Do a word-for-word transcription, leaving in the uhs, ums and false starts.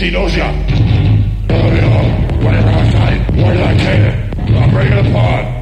He knows ya. Oh, yo, whatever I find, where did I take it? I'm bringing it apart.